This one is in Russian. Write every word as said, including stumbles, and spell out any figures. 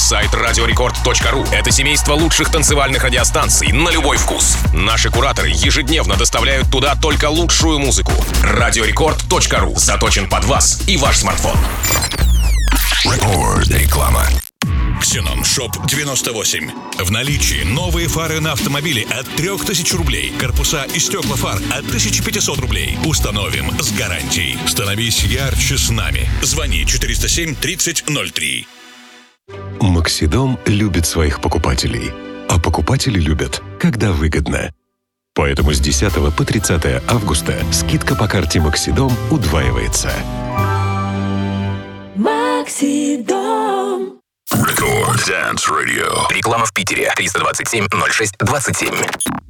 Сайт радио рекорд точка ру — это семейство лучших танцевальных радиостанций на любой вкус. Наши кураторы ежедневно доставляют туда только лучшую музыку. радио рекорд точка ру заточен под вас и ваш смартфон. Рекорд. Реклама. Ксенон Шоп девяносто восемь. В наличии новые фары на автомобиле от трех тысяч рублей. Корпуса и стекла фар от тысячи пятисот рублей. Установим с гарантией. Становись ярче с нами. Звони четыреста семь тридцать ноль три. Максидом любит своих покупателей. А покупатели любят, когда выгодно. Поэтому с десятого по тридцатое августа скидка по карте Максидом удваивается. Максидом. Рекорд Dance Radio. Реклама в Питере. триста двадцать семь ноль шесть двадцать семь.